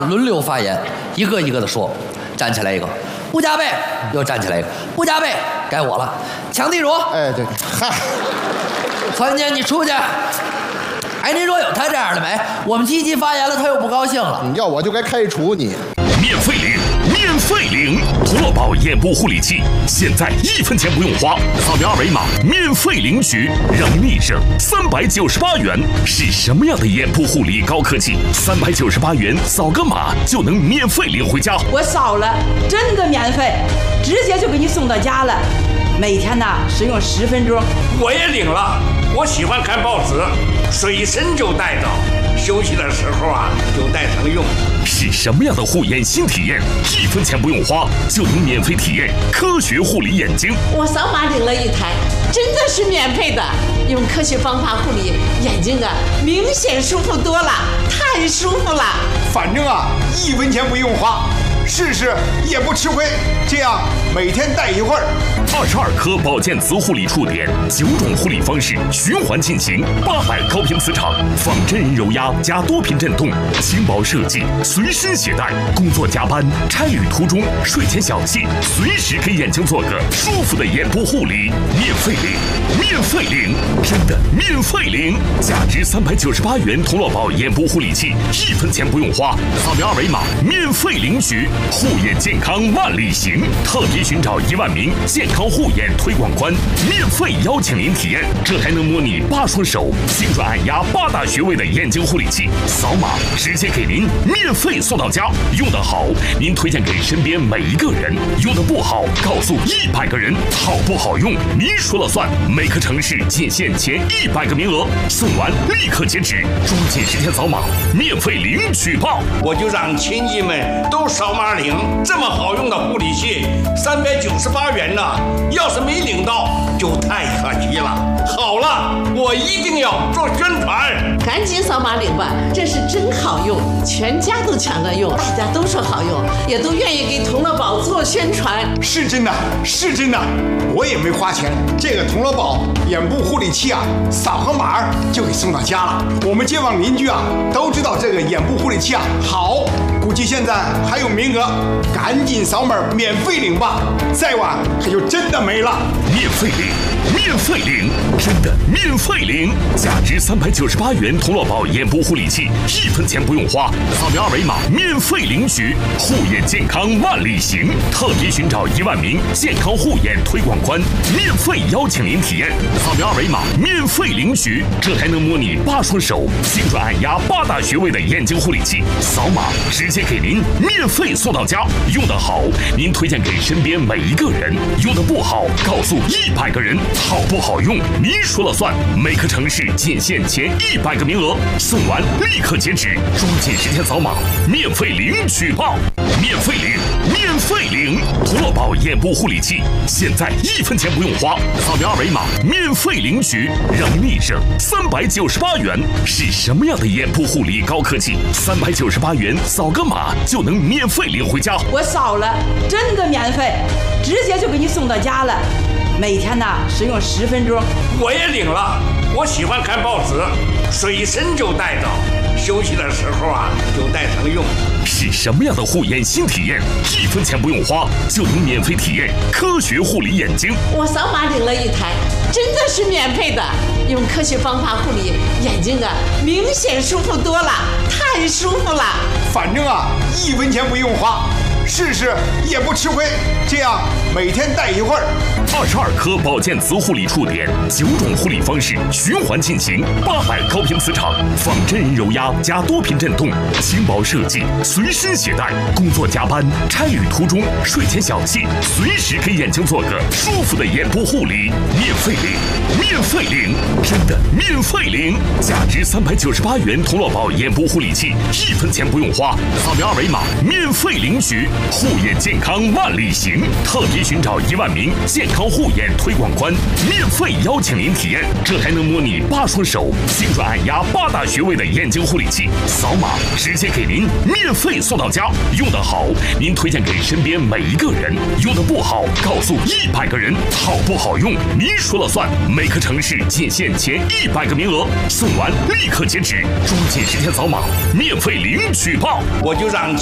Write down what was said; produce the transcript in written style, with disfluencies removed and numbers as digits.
轮流发言，一个一个的说。站起来一个，不加倍，又站起来一个，不加倍，该我了。抢地主， 哎，对，嗨， 团结你出去。哎，您说有他这样的没？我们积极发言了，他又不高兴了。 你要我就该开除你。 免费领，免费领！童乐宝眼部护理器，现在1分钱不用花，扫描二维码免费领取，让你省398元。是什么样的眼部护理高科技？398元扫个码就能免费领回家。 我扫了，真的免费，直接就给你送到家了。每天呢使用10分钟。 我也领了，我喜欢看报纸，随身就带着，休息的时候啊就带上用。 是什么样的护眼新体验？1分钱不用花就能免费体验科学护理眼睛。 我扫码领了一台，真的是免费的，用科学方法护理眼睛啊，明显舒服多了，太舒服了。 反正啊1分钱不用花，试试也不吃亏。这样每天戴一会儿。 22颗保健磁护理触点，9种护理方式循环进行，800高频磁场，仿真人揉压加多频震动，轻薄设计，随身携带。工作加班、差旅途中、睡前小憩，随时给眼睛做个舒服的眼部护理。免费领，免费领，真的免费领！价值398元童乐宝眼部护理器，1分钱不用花，扫描二维码免费领取。护眼健康万里行，特别寻找1万名健康护眼推广官，免费邀请您体验。这还能模拟8双手精准按压8大穴位的眼睛护理器，扫码直接给您免费送到家。用得好，您推荐给身边每一个人；用得不好，告诉100个人。好不好用，您说了算。每个城市仅限前100个名额，送完立刻截止，抓紧时间扫码，免费领取吧！ 我就让亲戚们都扫码领，这么好用的护理器，398元呢，要是没领到就太可惜了。好了，我一定要做宣传， 赶紧扫码领吧，这是真好用，全家都抢着用，大家都说好用，也都愿意给童乐宝做宣传。 是真的，是真的，我也没花钱。这个童乐宝眼部护理器啊，扫个码就给送到家了。我们街坊邻居啊都知道这个眼部护理器啊好，估计现在还有名额，赶紧扫码免费领吧，再晚可就真的没了。 免费领，免费领，真的免费领！价值398元童乐宝眼部护理器，1分钱不用花，扫描二维码免费领取。护眼健康万里行，特别寻找1万名健康护眼推广官，免费邀请您体验。扫描二维码免费领取。这还能模拟8双手精准按压8大穴位的眼睛护理器，扫码直接给您免费送到家。用得好，您推荐给身边每一个人；用得不好，告诉100个人。好不好用，您说了算。每个城市仅限前100个名额，送完立刻截止，抓紧时间扫码，免费领取吧！免费领，免费领！童乐宝眼部护理器，现在1分钱不用花，扫描二维码免费领取，让你省398元。是什么样的眼部护理高科技？398元扫个码就能免费领回家。 我扫了，真的免费，直接就给你送到家了。每天呢使用10分钟。 我也领了，我喜欢看报纸，随身就带着，休息的时候啊就带上用。 是什么样的护眼新体验？1分钱不用花就能免费体验科学护理眼睛。 我扫码领了一台，真的是免费的，用科学方法护理眼睛啊，明显舒服多了，太舒服了。 反正啊1分钱不用花，试试也不吃亏。这样每天戴一会儿。 22颗保健磁护理触点，9种护理方式循环进行，800高频磁场，仿真人揉压加多频震动，轻薄设计，随身携带。工作加班、差旅途中、睡前小憩，随时给眼睛做个舒服的眼部护理。免费领，免费领，真的免费领！价值398元童乐宝眼部护理器，1分钱不用花，扫描二维码免费领取。护眼健康万里行，特别已寻找1万名健康护眼推广官，免费邀请您体验这台能模拟8双手精准按压8大穴位的眼睛护理器，扫码直接给您免费送到家。用得好，您推荐给身边每一个人；用得不好，告诉100个人。好不好用，您说了算。每个城市仅限前100个名额，送完立刻截止。抓紧时间扫码，免费领取报。 我就让